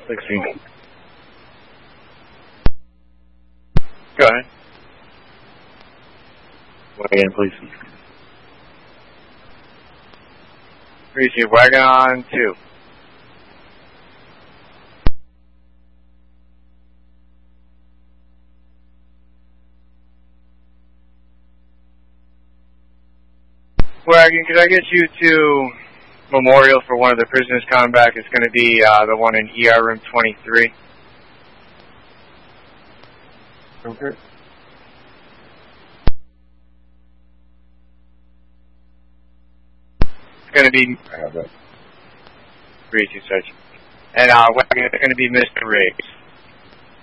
16. Go ahead. Again, please. Receive Wagon 2. Wagon, could I get you to Memorial for one of the prisoners coming back? It's going to be the one in ER room 23. Okay. It's going to be... I have that. 3-2 search. And Wagon, it's going to be Mr. Riggs.